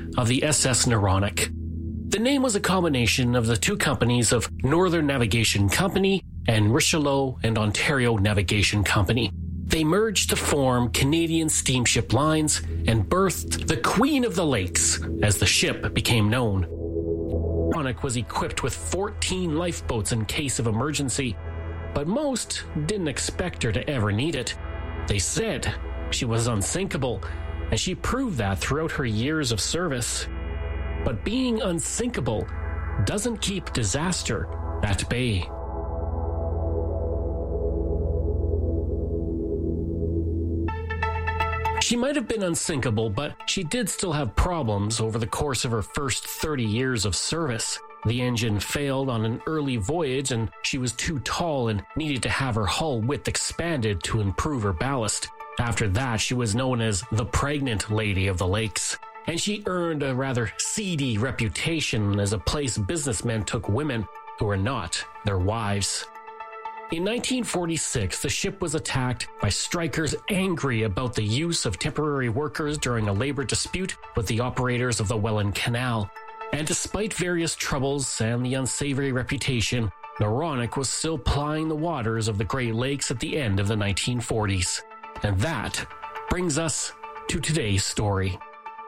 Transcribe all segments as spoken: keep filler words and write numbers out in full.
of the S S Noronic. The name was a combination of the two companies of Northern Navigation Company and Richelieu and Ontario Navigation Company. They merged to form Canadian Steamship Lines and birthed the Queen of the Lakes, as the ship became known. Noronic was equipped with fourteen lifeboats in case of emergency, but most didn't expect her to ever need it. They said she was unsinkable, and she proved that throughout her years of service. But being unsinkable doesn't keep disaster at bay. She might have been unsinkable, but she did still have problems over the course of her first thirty years of service. The engine failed on an early voyage, and she was too tall and needed to have her hull width expanded to improve her ballast. After that, she was known as the Pregnant Lady of the Lakes, and she earned a rather seedy reputation as a place businessmen took women who were not their wives. In nineteen forty-six, the ship was attacked by strikers angry about the use of temporary workers during a labor dispute with the operators of the Welland Canal. And despite various troubles and the unsavory reputation, Noronic was still plying the waters of the Great Lakes at the end of the nineteen forties. And that brings us to today's story.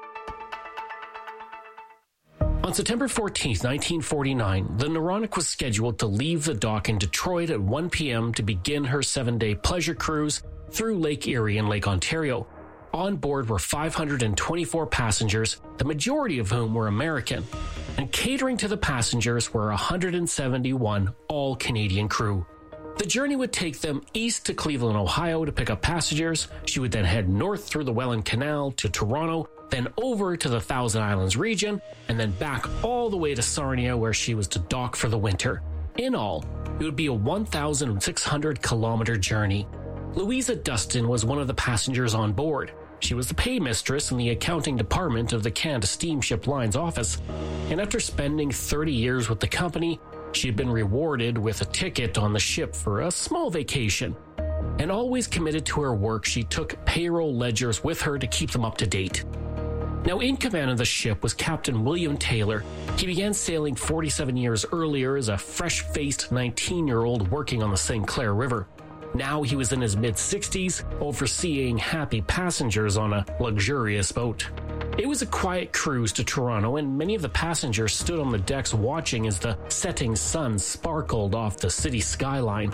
On September fourteenth, nineteen forty-nine, the Noronic was scheduled to leave the dock in Detroit at one p.m. to begin her seven-day pleasure cruise through Lake Erie and Lake Ontario. On board were five hundred twenty-four passengers, the majority of whom were American, and catering to the passengers were one hundred seventy-one all-Canadian crew. The journey would take them east to Cleveland, Ohio to pick up passengers. She would then head north through the Welland Canal to Toronto, then over to the Thousand Islands region, and then back all the way to Sarnia, where she was to dock for the winter. In all, it would be a one thousand six hundred kilometer journey. Louisa Dustin was one of the passengers on board. She was the paymistress in the accounting department of the Canada Steamship Lines office, and after spending thirty years with the company, she had been rewarded with a ticket on the ship for a small vacation. And always committed to her work, she took payroll ledgers with her to keep them up to date. Now, in command of the ship was Captain William Taylor. He began sailing forty-seven years earlier as a fresh-faced nineteen-year-old working on the Saint Clair River. Now he was in his mid-sixties, overseeing happy passengers on a luxurious boat. It was a quiet cruise to Toronto, and many of the passengers stood on the decks watching as the setting sun sparkled off the city skyline.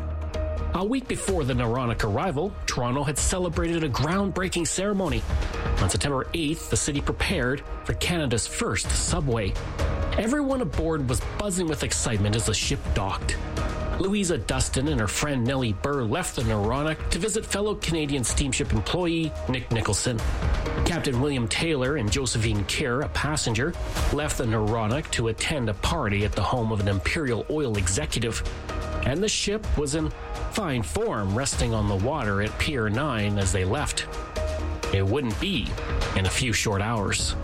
A week before the Noronic arrival, Toronto had celebrated a groundbreaking ceremony. On September eighth, the city prepared for Canada's first subway. Everyone aboard was buzzing with excitement as the ship docked. Louisa Dustin and her friend Nellie Burr left the Noronic to visit fellow Canadian steamship employee Nick Nicholson. Captain William Taylor and Josephine Kerr, a passenger, left the Noronic to attend a party at the home of an Imperial Oil executive. And the ship was in fine form, resting on the water at Pier nine as they left. It wouldn't be in a few short hours.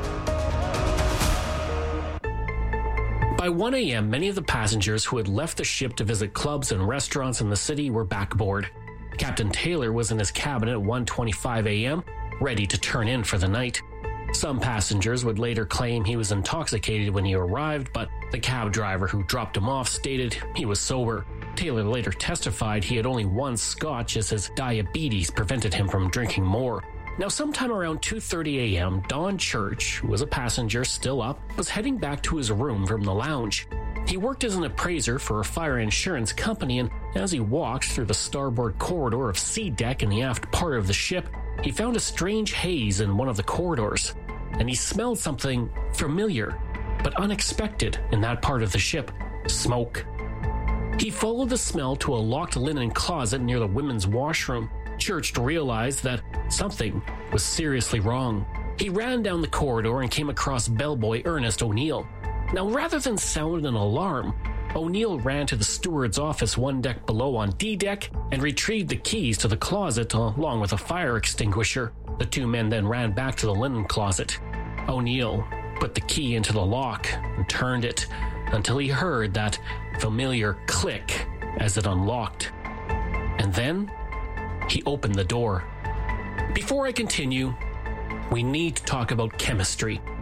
By one a.m., many of the passengers who had left the ship to visit clubs and restaurants in the city were back aboard. Captain Taylor was in his cabin at one twenty-five a.m., ready to turn in for the night. Some passengers would later claim he was intoxicated when he arrived, but the cab driver who dropped him off stated he was sober. Taylor later testified he had only one scotch as his diabetes prevented him from drinking more. Now, sometime around two thirty a.m., Don Church, who was a passenger still up, was heading back to his room from the lounge. He worked as an appraiser for a fire insurance company, and as he walked through the starboard corridor of C deck in the aft part of the ship, he found a strange haze in one of the corridors, and he smelled something familiar but unexpected in that part of the ship: smoke. He followed the smell to a locked linen closet near the women's washroom. Church realized that something was seriously wrong. He ran down the corridor and came across bellboy Ernest O'Neill. Now, rather than sound an alarm, O'Neill ran to the steward's office one deck below on D deck and retrieved the keys to the closet along with a fire extinguisher. The two men then ran back to the linen closet. O'Neill put the key into the lock and turned it until he heard that familiar click as it unlocked. And then he opened the door. Before I continue, we need to talk about chemistry.